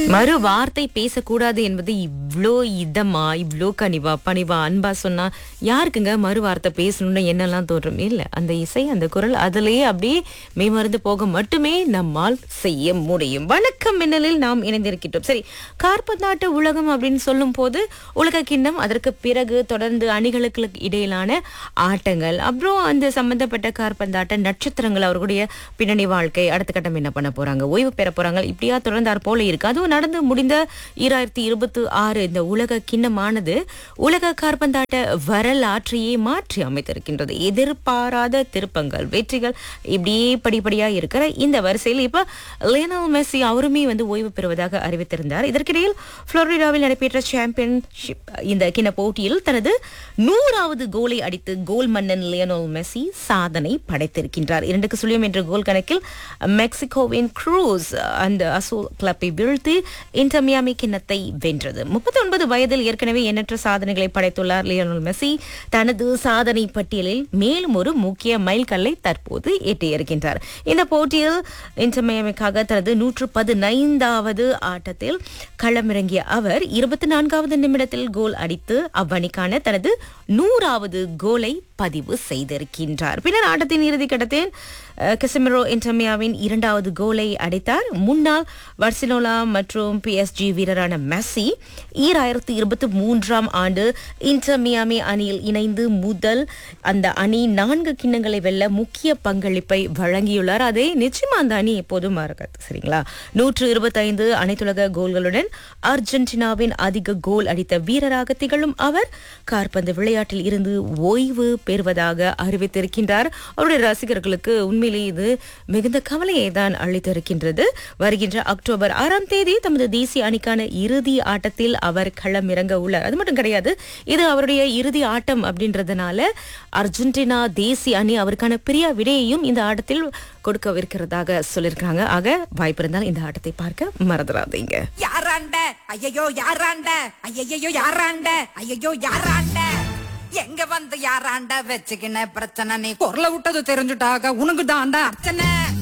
மறு வார்த்தை பேசக்கூடாது என்பது இவ்ளோ இதமா, இவ்ளோ கனிவா, பணிவா, அன்பா சொன்னா யாருக்குங்க மறு வார்த்தை பேசணும்னு என்னெல்லாம் தோன்றும்? இல்ல, அந்த இசை, அந்த குரல் அதிலேயே அப்படியே மேமறந்து போக மட்டுமே நம்மால் செய்ய முடியும். வணக்கம் மின்னலில் நாம் இணைந்திருக்கின்றோம். சரி, காற்பந்தாட்ட உலகம் அப்படின்னு சொல்லும் போது உலக கிண்ணம், அதற்கு பிறகு தொடர்ந்து அணிகளுக்கு இடையிலான ஆட்டங்கள், அப்புறம் அந்த சம்பந்தப்பட்ட காற்பந்தாட்ட நட்சத்திரங்கள், அவர்களுடைய பின்னணி வாழ்க்கை, அடுத்த கட்டம் என்ன பண்ண போறாங்க, ஓய்வு பெற போறாங்க, இப்படியா தொடர்ந்தார் போல இருக்கு. அதுவும் நடந்து முடிந்த 2026 இந்த உலக கிண்ணமானது உலக காற்பந்தாட்ட வரலாற்றையே மாற்றி அமைத்திருக்கின்றது. எதிர்பாராத திருப்பங்கள், வெற்றிகள், இப்படியே படிப்படியா இருக்கிற இந்த வரிசையில் இப்ப லியோனல் மெஸ்ஸி அவருமே ஓய்வு பெறுவதாக அறிவித்திருந்தார். இதற்கிடையில் புளோரிடாவில் நடைபெற்ற சாம்பியன்ஷிப் இந்த கிண்ண போட்டியில் தனது 100வது கோலை அடித்து கோல் மன்னன் லியோனல் மெஸ்ஸி சாதனை படைத்திருக்கின்றார். 2-0 என்ற கோல் கணக்கில் மெக்சிகோவின் க்ரூஸ் அந்த அசூல் கிளப்பை வீழ்த்தி இன்டர் மியாமி கிண்ணத்தை வென்றது. 39 வயதில் ஏற்கனவே எண்ணற்ற சாதனைகளை படைத்துள்ளார் லியோனல் மெஸ்ஸி. தனது சாதனை பட்டியலில் மேலும் ஒரு முக்கிய மைல்கல்லை தற்போது எட்டியிருக்கின்றார். இந்த போட்டியில் இன்டர் மியாமிக்காக தனது 115வது ஆட்டத்தில் களமிறங்கிய அவர் 24வது நிமிடத்தில் கோல் அடித்து அவ்வணிக்கான தனது 100வது கோலை பதிவு செய்திருக்கின்றார். பின்னர் ஆட்டத்தின் இறுதி கட்டத்தில் கெசிமிரோ இன்டர் மியாமியின் 2வது கோலை அடித்தார். முன்னாள் பார்சிலோனா மற்றும் PSG வீரரான மெஸ்ஸி 2023ஆம் ஆண்டு இன்டர் மியாமி அணியில் இணைந்து முதல் அந்த அணி 4 கிண்ணங்களை வெல்ல முக்கிய பங்களிப்பை வழங்கியுள்ளார். அதை நிச்சயமா அந்த அணி எப்போதும் மறக்காது, சரிங்களா? 125 அனைத்துலக கோல்களுடன் அர்ஜென்டினாவின் அதிக கோல் அடித்த வீரராக திகழும் அவர் காற்பந்து விளையாட்டில் இருந்து ஓய்வு பெறுவதாக அறிவித்திருக்கின்றார். அவருடைய ரசிகர்களுக்கு உண்மையிலேயே இது மிகுந்த கவலையை தான் அளித்திருக்கின்றது. வருகின்ற அக்டோபர் 6ஆம் தேதி தமது தேசிய அணிக்கான இறுதி ஆட்டத்தில் அவர் களமிறங்க உள்ளார். அது மட்டும் கிடையாது, இது அவருடைய இறுதி ஆட்டம் அப்படின்றதுனால அர்ஜென்டினா தேசிய அணி அவருக்கான பெரிய விடையையும் இந்த ஆட்டத்தில் கொடுக்கவிருக்கிறதாக சொல்லியிருக்காங்க. ஆக வாய்ப்பு இருந்தால் இந்த ஆட்டத்தை பார்க்க மறந்துடாதீங்க. யாராண்ட ஐயோ, யாராண்ட ஐயோ, யாராண்ட ஐயோ, யாராண்ட எங்க வந்து யாராண்ட வச்சுக்கின பிரச்சனை, நீ குரல விட்டது தெரிஞ்சுட்டாக உனக்கு தாண்டா அர்ச்சனை.